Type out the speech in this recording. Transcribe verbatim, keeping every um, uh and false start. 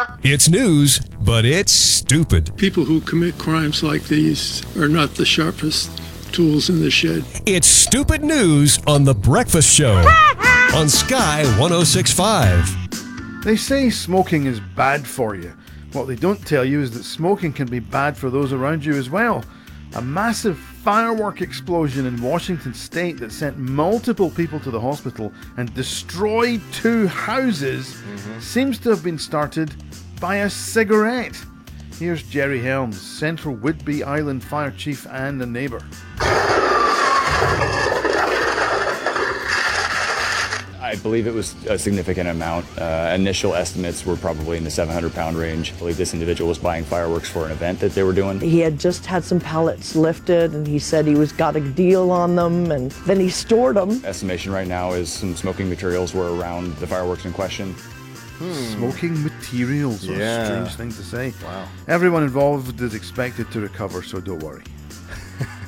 It's news, but it's stupid. People who commit crimes like these are not the sharpest tools in the shed. It's stupid news on The Breakfast Show on Sky one oh six point five. They say smoking is bad for you. What they don't tell you is that smoking can be bad for those around you as well. A massive firework explosion in Washington state that sent multiple people to the hospital and destroyed two houses mm-hmm. seems to have been started by a cigarette. Here's Jerry Helms, Central Whidbey Island Fire Chief and a neighbour. I believe it was a significant amount. Uh, initial estimates were probably in the seven hundred pound range. I believe this individual was buying fireworks for an event that they were doing. He had just had some pallets lifted and he said he was got a deal on them and then he stored them. Estimation right now is some smoking materials were around the fireworks in question. Hmm. Smoking materials, what yeah. a strange thing to say. Wow. Everyone involved is expected to recover, so don't worry.